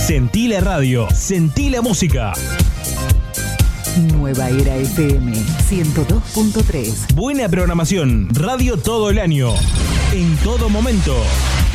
Sentí la radio, sentí la música. Nueva Era FM 102.3. Buena programación, radio todo el año, en todo momento.